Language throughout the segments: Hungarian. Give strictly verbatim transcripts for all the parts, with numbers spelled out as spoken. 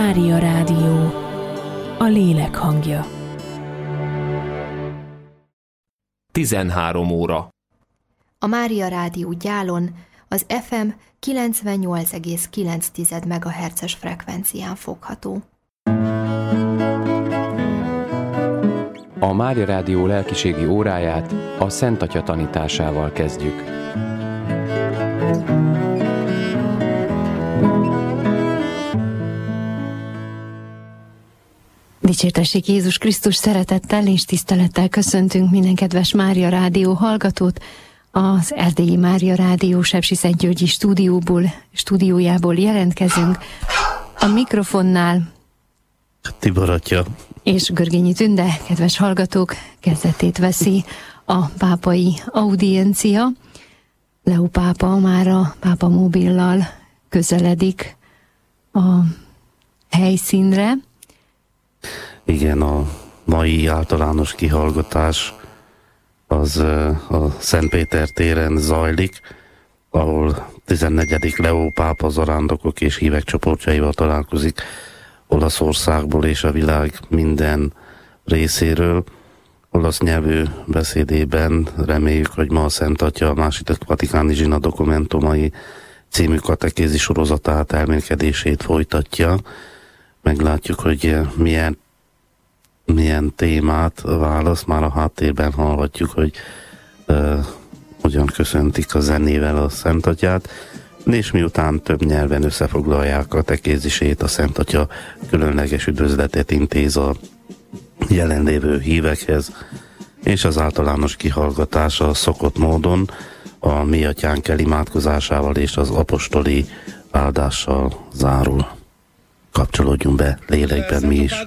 Mária Rádió, a lélek hangja. tizenhárom óra. A Mária Rádió Gyálon az ef em kilencvennyolc egész kilenc megahertzes frekvencián fogható. A Mária Rádió lelkiségi óráját a Szent Atya tanításával kezdjük. Dicsértessék Jézus Krisztus, szeretettel és tisztelettel köszöntünk minden kedves Mária Rádió hallgatót az Erdélyi Mária Rádió Sepsiszentgyörgyi stúdióból, stúdiójából jelentkezünk. A mikrofonnál Tibor atya és Görgényi Tünde, kedves hallgatók, kezdetét veszi a pápai audiencia. Leó pápa már a pápa mobillal közeledik a helyszínre. Igen, a mai általános kihallgatás az a Szentpéter téren zajlik, ahol tizennegyedik Leó pápa zarándokok és hívek csoportjaival találkozik Olaszországból és a világ minden részéről. Olasz nyelvű beszédében reméljük, hogy ma a Szent Atya a második vatikáni zsina dokumentumai című katekézi sorozatát, elmélkedését folytatja. Meglátjuk, hogy milyen, milyen témát válasz. Már a háttérben hallhatjuk, hogy uh, hogyan köszöntik a zenével a Szent Atyát, és miután több nyelven összefoglalják a katekézisét, a Szent Atya különleges üdvözletet intéz a jelenlévő hívekhez, és az általános kihallgatása szokott módon a Mi Atyánk imádkozásával és az apostoli áldással zárul. Kapcsolódjunk be lélekben mi is.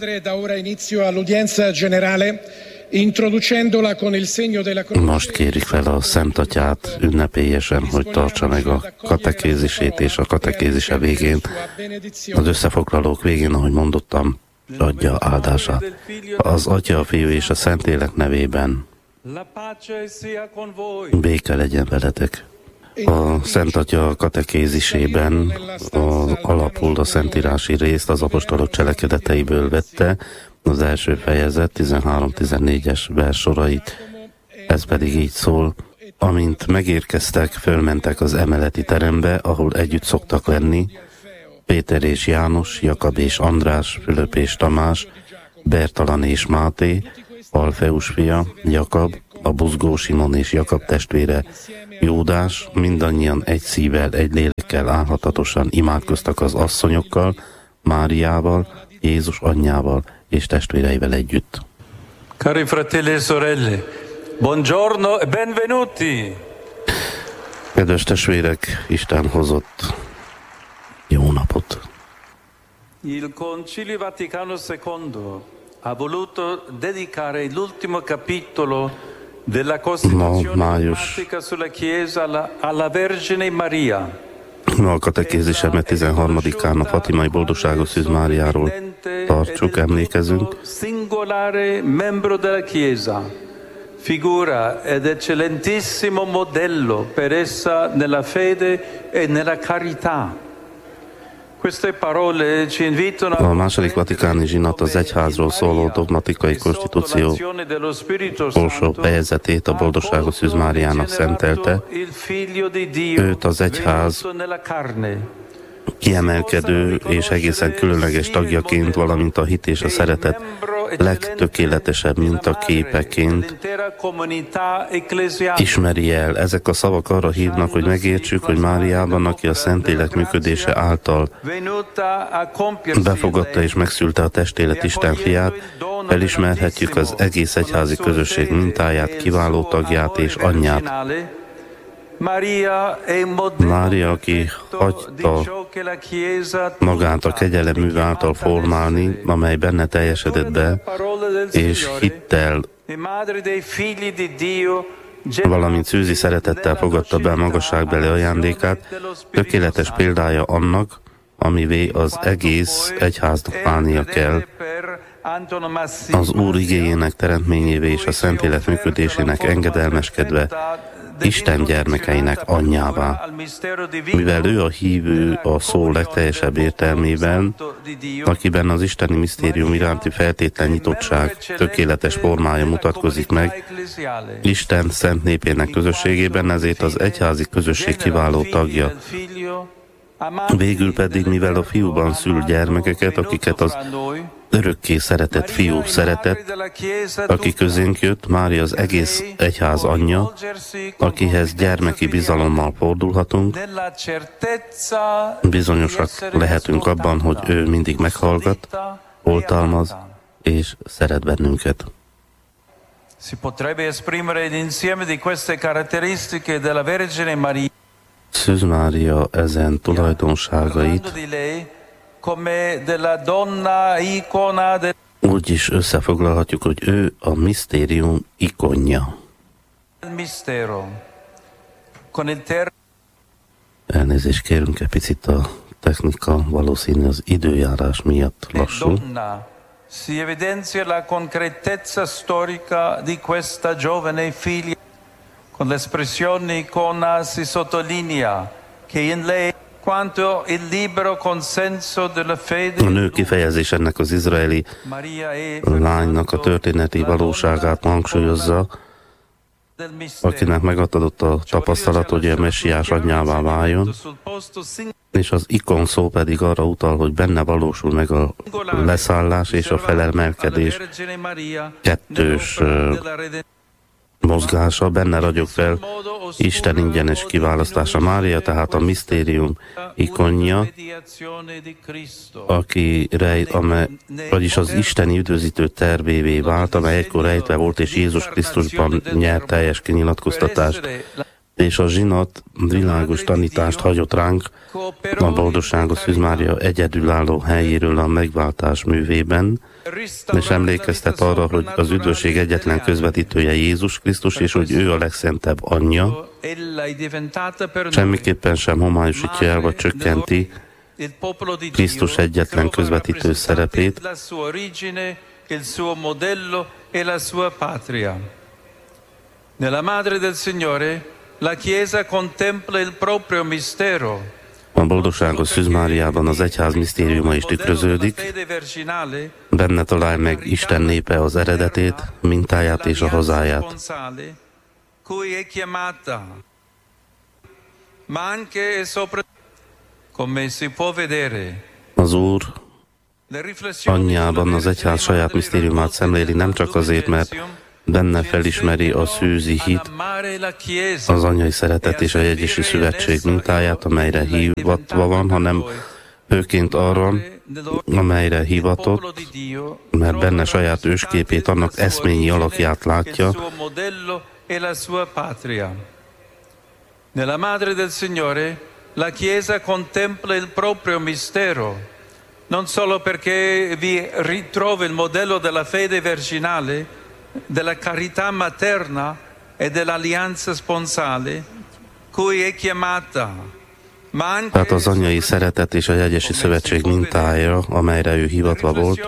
Most kérjük fel a Szent Atyát ünnepélyesen, hogy tartsa meg a katekézisét, és a katekézise végén, az összefoglalók végén, ahogy mondottam, adja áldását. Az Atya, a Fiú és a Szentlélek nevében béke legyen veletek. A Szent Atya katekézisében az alapul a szentírási részt az apostolok cselekedeteiből vette, az első fejezet tizenhárom-tizennégyes vers sorait. Ez pedig így szól: amint megérkeztek, fölmentek az emeleti terembe, ahol együtt szoktak lenni Péter és János, Jakab és András, Fülöp és Tamás, Bertalan és Máté, Alfeus fia, Jakab, a buzgó Simon és Jakab testvére, Jódás, mindannyian egy szívvel, egy lélekkel álhatatosan imádkoztak az asszonyokkal, Máriával, Jézus anyjával és testvéreivel együtt. Cari fratelli e sorelle, buongiorno e benvenuti! Kedves testvérek, Isten hozott jó napot! Il Concilio Vaticano secondo ha voluto dedicare l'ultimo capitolo della Costituzione dogmatica sulla Chiesa alla, alla Vergine Maria. Ma a katekézisemet tizenharmadikán a Fatimai Boldogságos Szűz Máriáról tartsuk, emlékezünk. Singolare membro della Chiesa, figura ed eccellentissimo modello per essa nella fede e nella carità. A második vatikáni zsinat az egyházról szóló dogmatikai konstitúció utolsó fejezetét a Boldogságos Szűz Máriának szentelte. Őt az egyház kiemelkedő és egészen különleges tagjaként, valamint a hit és a szeretet legtökéletesebb mintaképeként ismeri el. Ezek a szavak arra hívnak, hogy megértsük, hogy Máriában, aki a Szentlélek működése által befogadta és megszülte a testélet Isten fiát, felismerhetjük az egész egyházi közösség mintáját, kiváló tagját és anyját. Mária, aki hagyta magát a kegyelem műve által formálni, amely benne teljesedett be, és hittel, valamint szűzi szeretettel fogadta be a magasságbeli ajándékát, tökéletes példája annak, amivé az egész egyháznak válnia kell, az Úr igéjének teremtményévé és a Szentlélek működésének engedelmeskedve, Isten gyermekeinek anyjává. Mivel ő a hívő a szó legteljesebb értelmében, akiben az isteni misztérium iránti feltétlen nyitottság tökéletes formája mutatkozik meg, Isten szent népének közösségében, ezért az egyházi közösség kiváló tagja. Végül pedig, mivel a fiúban szül gyermekeket, akiket az örökké szeretett fiú szeretett, aki közénk jött, Mária az egész egyház anyja, akihez gyermeki bizalommal fordulhatunk, bizonyosak lehetünk abban, hogy ő mindig meghallgat, oltalmaz és szeret bennünket. Si potrebbe esprimere l'insieme di queste caratteristiche della Vergine Maria. Szűz Mária ezen tulajdonságait úgy is összefoglalhatjuk, hogy ő a misztérium ikonja. Elnézést kérünk, egy picit a technika, valószínű az időjárás miatt lassul. Si evidenzia la concretezza storica di questa giovane figlia. Con l'espressione icona si sottolinea che in lei quanto il libero consenso della fede. A nő kifejezés ennek az izraeli lánynak a történeti valóságát hangsúlyozza, akinek megadott a tapasztalat, hogy a messiás anyjává váljon, és az ikon szó pedig arra utal, hogy benne valósul meg a leszállás és a felemelkedés kettős mozgása, benne ragyog fel Isten ingyenes kiválasztása. Mária tehát a misztérium ikonja, aki rejt, amely, vagyis az isteni üdvözítő tervévé vált, amely egykor rejtve volt, és Jézus Krisztusban nyert teljes kinyilatkoztatást, és a zsinat világos tanítást hagyott ránk a boldogságos Szűz Mária egyedülálló helyéről a megváltás művében, és emlékeztet arra, hogy az üdvösség egyetlen közvetítője Jézus Krisztus, és hogy ő a legszentebb anyja, semmiképpen sem homályosítja el, vagy csökkenti Krisztus egyetlen közvetítő szerepét, la Chiesa contempla il proprio mistero. A boldogságos Szűz Máriában az egyház misztériuma is tükröződik, benne találj meg Isten népe az eredetét, mintáját és a hazáját. Az Úr anyjában az egyház saját misztériumát szemléli, nem csak azért, mert benne felismeri a szűzi hit, az anyai szeretet és a jegyesi szövetség mintáját, amelyre hivatva van, hanem főként arra, amelyre hivatott, mert benne saját ősképét, annak eszményi alakját látja. Nella Madre del Signore, la Chiesa contempla il proprio mistero, non solo perché vi ritrova il modello della fede virginale, della carità materna e dell'alleanza sponsale, cui è chiamata. Tehát az anyai szeretet és a jegyesi szövetség mintája, amelyre ő hivatva volt,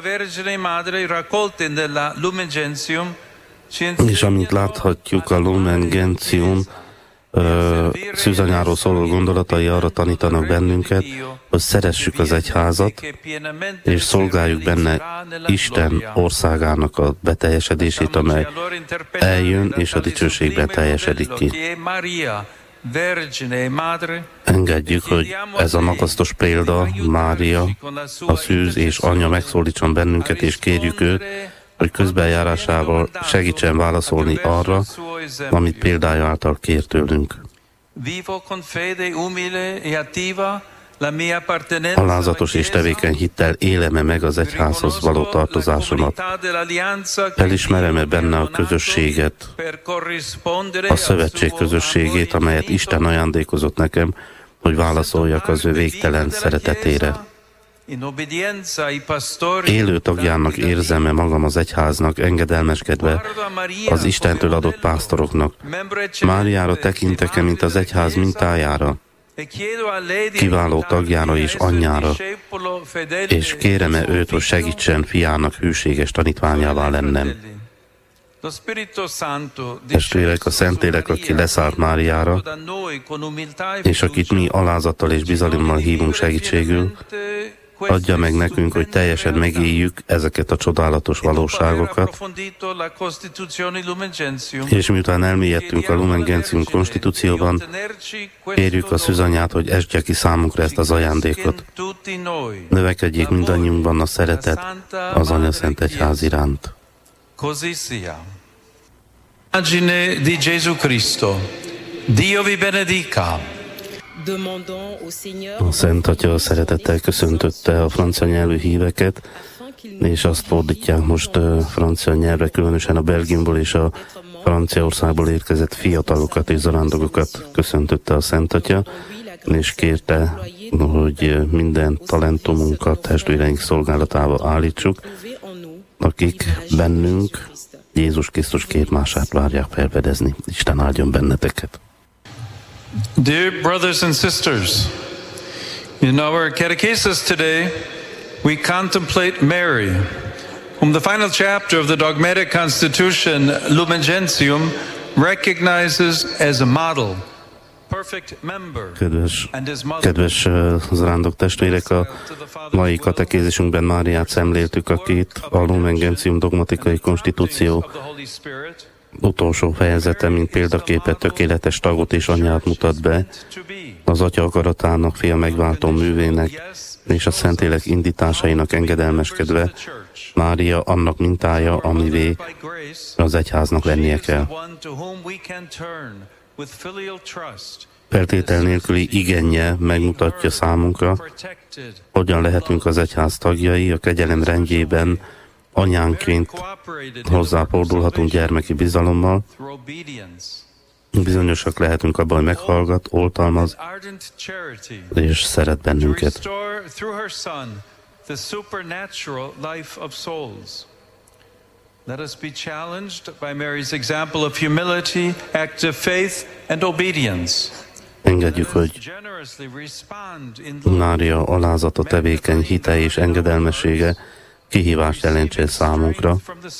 és amint láthatjuk, a Lumen Gentium szűzanyáról szóló gondolatai arra tanítanak bennünket, hogy szeressük az egyházat, és szolgáljuk benne Isten országának a beteljesedését, amely eljön, és a dicsőségben teljesedik ki. Engedjük, hogy ez a magasztos példa, Mária, a szűz és anya megszólítson bennünket, és kérjük őt, hogy közbenjárásával segítsen válaszolni arra, amit példája által kér tőlünk. Alázatos és tevékeny hittel élem-e meg az egyházhoz való tartozásomat? Elismerem-e benne a közösséget, a szövetség közösségét, amelyet Isten ajándékozott nekem, hogy válaszoljak az ő végtelen szeretetére? Élő tagjának érzem-e magam az egyháznak, engedelmeskedve az Istentől adott pásztoroknak? Máriára tekintek-e, mint az egyház mintájára, kiváló tagjára és anyjára, és kérem-e őt, hogy segítsen fiának hűséges tanítványává lennem? Testvérek, a Szentlélek, aki leszállt Máriára, és akit mi alázattal és bizalommal hívunk segítségül, adja meg nekünk, hogy teljesen megéljük ezeket a csodálatos valóságokat, és miután elmélyedtünk a Lumen Gentium konstitúcióban, kérjük a Szűzanyát, hogy esdje ki számunkra ezt az ajándékot. Növekedjék mindannyiunkban a szeretet az Anya Szent Egyház iránt. Immagine di Gesù Cristo. Dio vi benedica. A Szent Atya szeretettel köszöntötte a francia nyelvű híveket, és azt fordítják most uh, francia nyelvre, különösen a Belgiumból és a Franciaországból érkezett fiatalokat és zarándokokat köszöntötte a Szent Atya, és kérte, hogy minden talentumunkat testvéreink szolgálatába állítsuk, akik bennünk Jézus Krisztus képmását várják felfedezni. Isten áldjon benneteket! Dear brothers and sisters, in our catechesis today, we contemplate Mary, whom the final chapter of the dogmatic constitution Lumen Gentium recognizes as a model, perfect member, Kedves, and his mother. kedves uh, zarándok testvérek, a mai katekézisünkben Máriát szemléltük, akit a Lumen Gentium dogmatikai konstitúció utolsó fejezete, mint példaképet, tökéletes tagot és anyát mutat be, az Atya akaratának, fia megváltó művének és a Szentlélek indításainak engedelmeskedve, Mária annak mintája, amivé az egyháznak lennie kell. Feltétel nélküli igennye megmutatja számunkra, hogyan lehetünk az egyház tagjai, a kegyelem rendjében anyánként hozzáfordulhatunk gyermeki bizalommal, bizonyosak lehetünk abban, hogy meghallgat, oltalmaz és szeret bennünket. Let us be challenged by Mary's example of humility, active faith, and obedience. Engedjük, hogy Mária alázata, tevékeny hite és engedelmessége kihívást jelentse számunkra.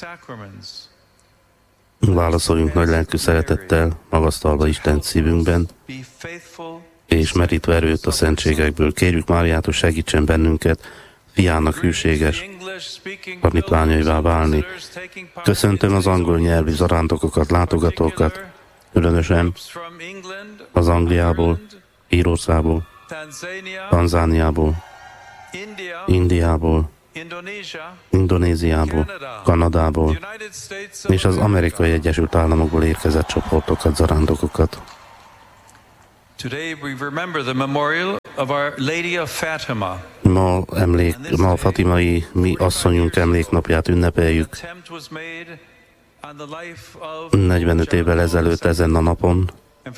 Válaszoljunk nagy lelkű szeretettel, magasztalva Isten szívünkben, és merítve erőt a szentségekből. Kérjük Máriát, hogy segítsen bennünket, fiának hűséges tanítványaivá válni. Köszöntöm az angol nyelvű zarándokokat, látogatókat, különösen az Angliából, Írországból, Tanzániából, Indiából, Indonéziából, Kanadából és az Amerikai Egyesült Államokból érkezett csoportokat, zarándokokat. Ma, emlék, ma a fatimai mi asszonyunk emléknapját ünnepeljük. negyvenöt évvel ezelőtt ezen a napon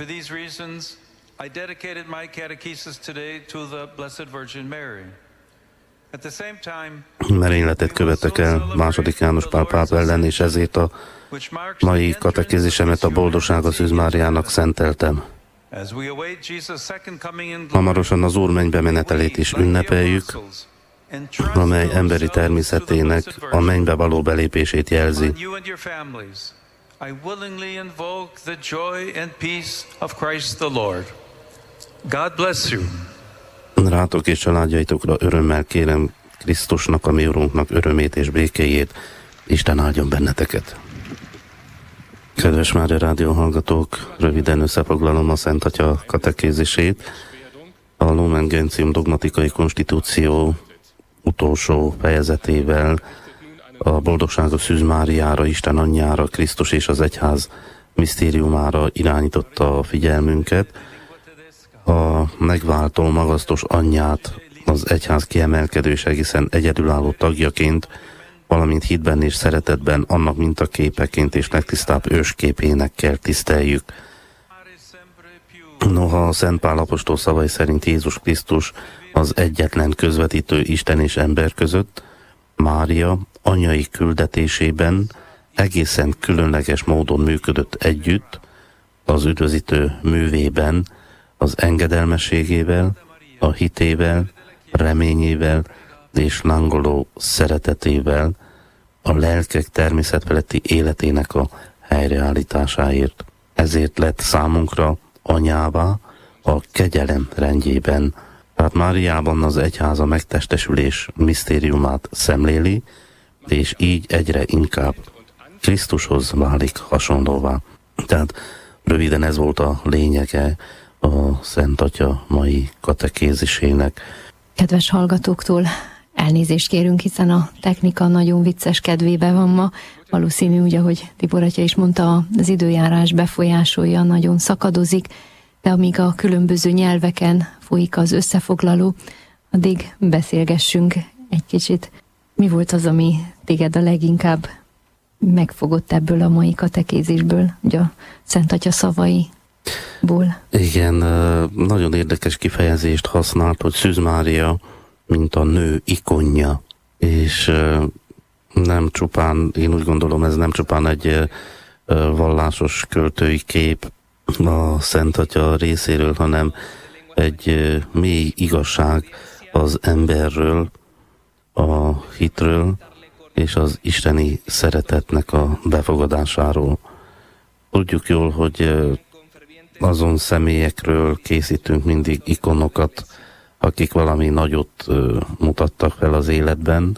merényletet követtek el második János Pál pápa ellen, és ezért a mai katekézisemet a Boldogság a Szűz Máriának szenteltem. Hamarosan az Úr mennybe menetelét is ünnepeljük, amely emberi természetének a mennybe való belépését jelzi. Rátok és családjaitokra örömmel kérem Krisztusnak, a mi Urunknak örömét és békéjét. Isten áldjon benneteket! Kedves Mária Rádió hallgatók, röviden összefoglalom a Szent Atya katekézisét. A Lumen Gentium dogmatikai konstitúció utolsó fejezetével a Boldogság a Szűz Máriára, Isten anyjára, Krisztus és az egyház misztériumára irányította a figyelmünket. A megváltó magasztos anyját az egyház kiemelkedő és egészen egyedülálló tagjaként, valamint hitben és szeretetben annak mintaképeként és legtisztább ősképének kell tiszteljük. Noha a Szent Pál apostol szavai szerint Jézus Krisztus az egyetlen közvetítő Isten és ember között, Mária anyai küldetésében egészen különleges módon működött együtt, az üdvözítő művében, az engedelmességével, a hitével, reményével és lángoló szeretetével, a lelkek természetfeletti életének a helyreállításáért. Ezért lett számunkra anyává a kegyelem rendjében. Tehát Máriában az egyháza megtestesülés misztériumát szemléli, és így egyre inkább Krisztushoz válik hasonlóvá. Tehát röviden ez volt a lényege a Szent Atya mai katekézisének. Kedves hallgatóktól elnézést kérünk, hiszen a technika nagyon vicces kedvébe van ma. Valószínű, úgy, ahogy Tibor atya is mondta, az időjárás befolyásolja, nagyon szakadozik, de amíg a különböző nyelveken folyik az összefoglaló, addig beszélgessünk egy kicsit. Mi volt az, ami téged a leginkább megfogott ebből a mai katekézisből, ugye a Szent Atya szavaiból? Igen, nagyon érdekes kifejezést használt, hogy Szűz Mária, mint a nő ikonja, és nem csupán, én úgy gondolom, ez nem csupán egy vallásos költői kép a Szent Atya részéről, hanem egy mély igazság az emberről, a hitről és az isteni szeretetnek a befogadásáról. Tudjuk jól, hogy azon személyekről készítünk mindig ikonokat, akik valami nagyot mutattak fel az életben,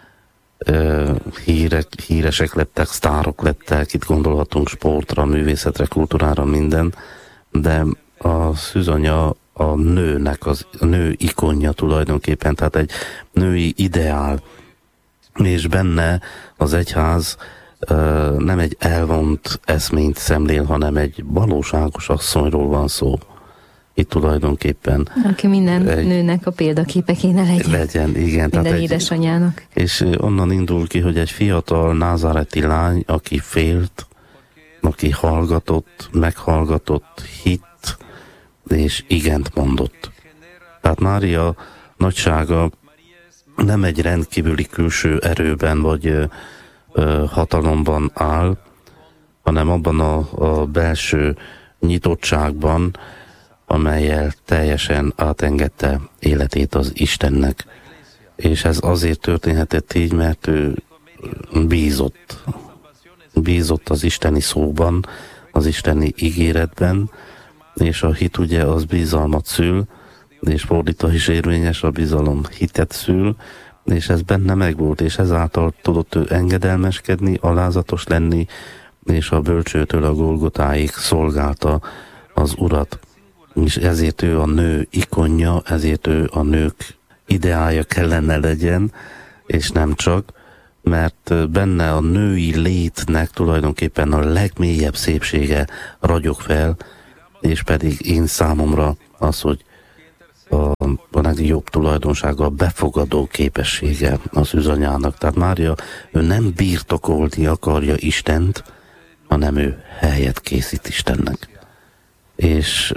hírek, híresek lettek, sztárok lettek, itt gondolhatunk sportra, művészetre, kultúrára, minden, de a szűzanya a nőnek, az, a nő ikonja tulajdonképpen, tehát egy női ideál, és benne az egyház nem egy elvont eszményt szemlél, hanem egy valóságos asszonyról van szó. Itt tulajdonképpen... Aki minden egy, nőnek a példaképe kéne legyen. Legyen, igen. Minden tehát édesanyának. Egy, és onnan indul ki, hogy egy fiatal názáreti lány, aki félt, aki hallgatott, meghallgatott, hitt, és igent mondott. Tehát Mária nagysága nem egy rendkívüli külső erőben vagy ö, ö, hatalomban áll, hanem abban a, a belső nyitottságban, amellyel teljesen átengedte életét az Istennek. És ez azért történhetett így, mert ő bízott. Bízott az isteni szóban, az isteni ígéretben, és a hit ugye az bizalmat szül, és fordítva is érvényes, a bizalom hitet szül, és ez benne megvolt, és ezáltal tudott ő engedelmeskedni, alázatos lenni, és a bölcsőtől a Golgotáig szolgálta az Urat. És ezért ő a nő ikonja, ezért ő a nők ideája kellene legyen, és nem csak, mert benne a női létnek tulajdonképpen a legmélyebb szépsége ragyog fel, és pedig én számomra az, hogy a, a legjobb tulajdonsága a befogadó képessége az üzanyának. Tehát Mária, ő nem birtokolni akarja Istent, hanem ő helyet készít Istennek. És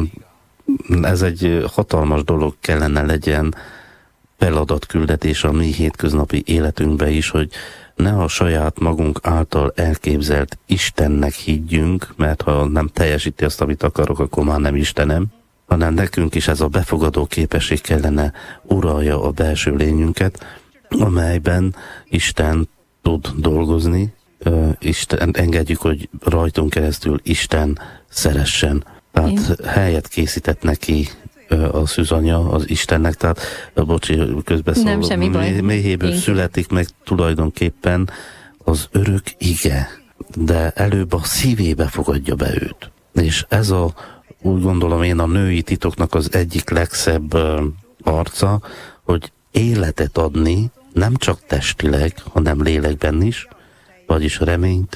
ez egy hatalmas dolog kellene legyen, feladatküldetés a mi hétköznapi életünkbe is, hogy ne a saját magunk által elképzelt Istennek higgyünk, mert ha nem teljesíti azt, amit akarok, akkor már nem Istenem, hanem nekünk is ez a befogadó képesség kellene uralja a belső lényünket, amelyben Isten tud dolgozni, Isten, engedjük, hogy rajtunk keresztül Isten szeressen. Tehát Én? helyet készített neki a szűzanya az Istennek, tehát bocsi, közbeszólom, méhéből születik meg tulajdonképpen az örök ige, de előbb a szívébe fogadja be őt. És ez a, úgy gondolom én, a női titoknak az egyik legszebb arca, hogy életet adni, nem csak testileg, hanem lélekben is, vagyis reményt,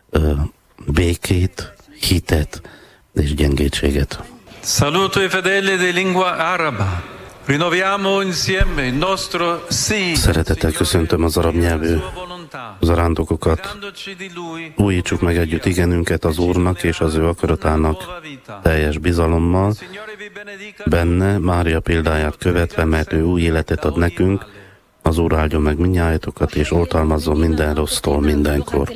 békét, hitet és gyengétséget. Saluto i fedeli di lingua araba. Rinnoviamo insieme il nostro sì. Szeretettel köszöntöm az arab nyelvű zarándokokat. Újítsuk meg együtt igenünket az Úrnak és az ő akaratának teljes bizalommal, benne Mária példáját követve, mert ő új életet ad nekünk. Az Úr áldjon meg mindnyájatokat, és oltalmazzon minden rossztól mindenkor.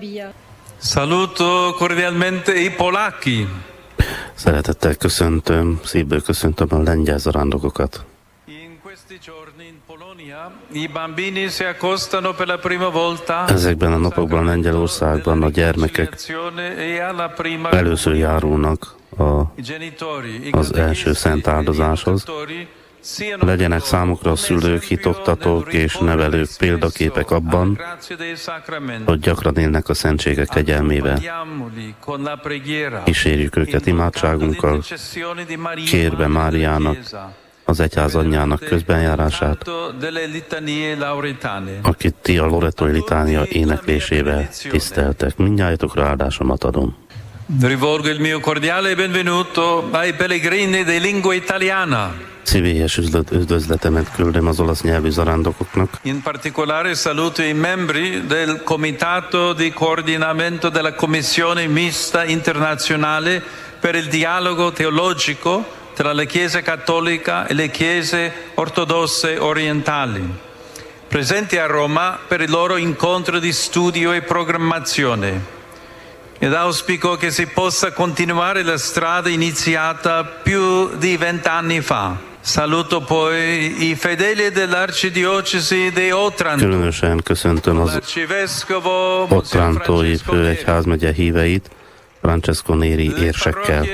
Saluto cordialmente i polacchi. Szeretettel köszöntöm, szívből köszöntöm a lengyel zarándokokat. Ezekben a napokban Lengyelországban a gyermekek először járulnak a, az első szent áldozáshoz. Legyenek számukra a szülők, hitoktatók és nevelők példaképek abban, hogy gyakran élnek a szentségek kegyelmével. Kísérjük őket imádságunkkal, kérve Máriának, az egyház anyjának közbenjárását, akit ti a Loretói litánia éneklésével tiszteltek. Mindnyájatokra áldásomat adom. Rivolgo il mio cordiale benvenuto ai pellegrini di lingua italiana. Szívélyes üdvözletemet küldöm az olasz nyelvű zarándokoknak. In particolare saluto i membri del Comitato di Coordinamento della Commissione Mista Internazionale per il Dialogo Teologico tra la Chiesa Cattolica e le Chiese Ortodosse Orientali, presenti a Roma per il loro incontro di studio e programmazione. Ed auspico che si possa continuare la strada iniziata più di vent'anni fa. Saluto poi i fedeli dell'arcidiocesi di Otranto. Különösen köszöntöm az Otrantói főegyházmegye híveit, Francesco Neri érsekkel.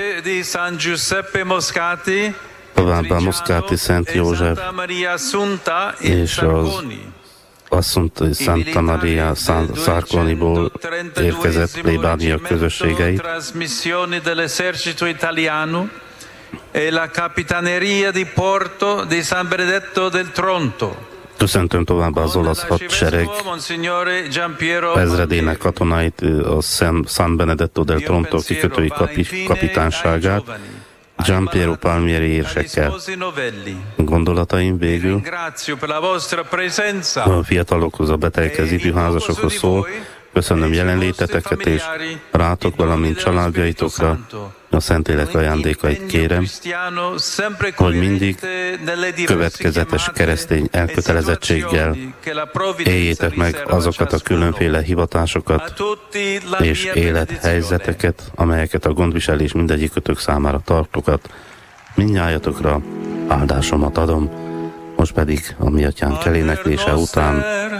Továbbá Moscati Szent József és az Assunta Santa Maria Sarconiból érkezett plébánia közösségeit, e la Capitaneria di Porto di San Benedetto del Tronto. Köszöntöm továbbá az olasz hadsereg ezredének katonáit, a San Benedetto del Tronto kikötői kapi, kapitánságát, Giampiero Palmieri érsekkel. Gondolataim végül a fiatalokhoz, a betegekhez, ifjúházasokhoz szól. Köszönöm jelenléteteket, és rátok, valamint családjaitokra a Szentlélek ajándékait kérem, hogy mindig következetes keresztény elkötelezettséggel éljétek meg azokat a különféle hivatásokat és élethelyzeteket, amelyeket a gondviselés mindegyikötök számára tartokat. Mindnyájatokra áldásomat adom. Most pedig a mi atyánk eléneklése után